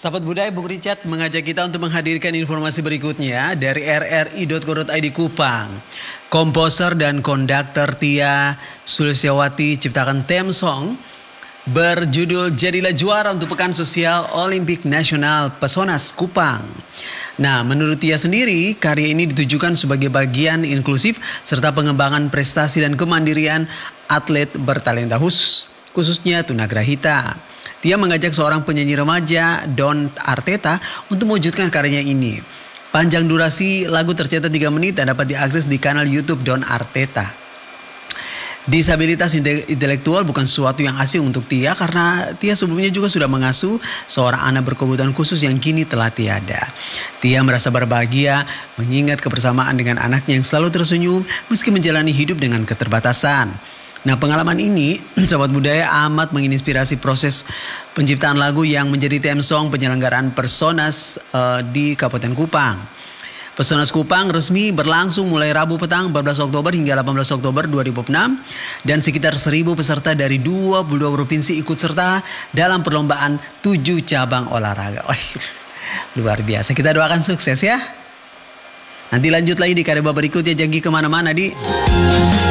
Sahabat Budaya, Bung Richard mengajak kita untuk menghadirkan informasi berikutnya dari rri.co.id Kupang. Komposer dan konduktor Tia Sulistyawati ciptakan theme song berjudul Jadilah Juara untuk Pekan Sosial Olimpik Nasional Pesonas Kupang. Nah, menurut Tia sendiri, karya ini ditujukan sebagai bagian inklusif serta pengembangan prestasi dan kemandirian atlet bertalenta khususnya tunagrahita. Tia mengajak seorang penyanyi remaja, Don Arteta, untuk mewujudkan karyanya ini. Panjang durasi lagu tercetak 3 menit dan dapat diakses di kanal YouTube Don Arteta. Disabilitas intelektual bukan sesuatu yang asing untuk Tia karena Tia sebelumnya juga sudah mengasuh seorang anak berkebutuhan khusus yang kini telah tiada. Tia merasa berbahagia mengingat kebersamaan dengan anaknya yang selalu tersenyum meski menjalani hidup dengan keterbatasan. Nah, pengalaman ini, Sahabat Budaya, amat menginspirasi proses penciptaan lagu yang menjadi theme song penyelenggaraan Pesonas di Kabupaten Kupang. Pesonas Kupang resmi berlangsung mulai Rabu petang 14 Oktober hingga 18 Oktober 2006 dan sekitar 1.000 peserta dari 22 provinsi ikut serta dalam perlombaan 7 cabang olahraga. Luar biasa, kita doakan sukses ya. Nanti lanjut lagi di karya berikutnya, jangan kemana-mana di